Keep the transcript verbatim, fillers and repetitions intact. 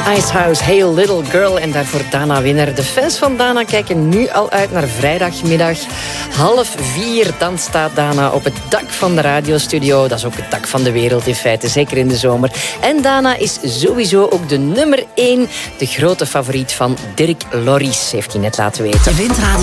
Icehouse, Hey Little Girl. En daarvoor Dana Winner. De fans van Dana kijken nu al uit naar vrijdagmiddag. Half vier, dan staat Dana op het dak van de radiostudio. Dat is ook het dak van de wereld in feite, zeker in de zomer. En Dana is sowieso ook de nummer één. De grote favoriet van Dirk Loris, heeft hij net laten weten.